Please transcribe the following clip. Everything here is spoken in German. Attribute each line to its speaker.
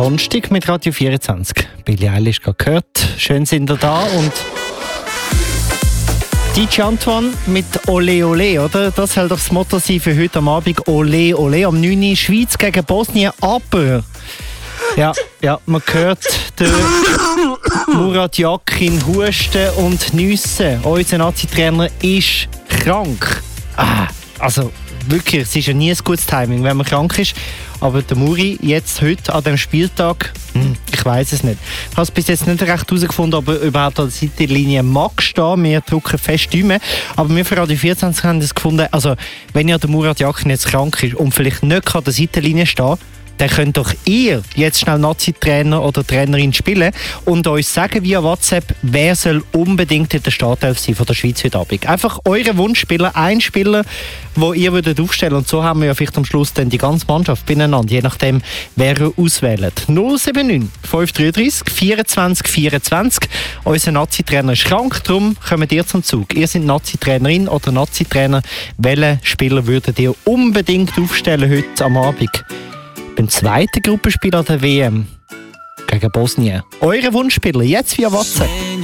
Speaker 1: Donnerstag mit Radio 24. Billie Eilish gerade gehört. Schön sind ihr da und DJ Antoine mit Ole Ole, oder? Das soll doch das Motto sein für heute am Abend. Ole Ole am 9. Uhr Schweiz gegen Bosnien. Aber ja, man hört den Murat Yakin husten und niessen. Unser Nazi-Trainer ist krank. Also wirklich, es ist ja nie ein gutes Timing, wenn man krank ist. Aber der Muri jetzt heute an diesem Spieltag, ich weiss es nicht. Ich habe es bis jetzt nicht recht herausgefunden, ob er überhaupt an der Seitenlinie mag stehen. Wir drücken fest Däume. Aber wir für Radio 24 haben es gefunden, also wenn ja der Murat Yakin jetzt krank ist und vielleicht nicht an der Seitenlinie stehen, dann könnt doch ihr jetzt schnell Nazi-Trainer oder Trainerin spielen und uns sagen via WhatsApp, wer soll unbedingt in der Startelf sein von der Schweiz heute Abend. Einfach eure Wunschspieler, ein Spieler, den ihr würdet aufstellen. Und so haben wir ja vielleicht am Schluss dann die ganze Mannschaft beieinander, je nachdem, wer ihr auswählt. 079 533 24 24. Unser Nazi-Trainer ist krank, darum kommt ihr zum Zug. Ihr seid Nazi-Trainerin oder Nazi-Trainer. Welchen Spieler würdet ihr unbedingt aufstellen heute am Abend? Beim zweiten Gruppenspiel an der WM gegen Bosnien. Eure Wunschspieler, jetzt via WhatsApp.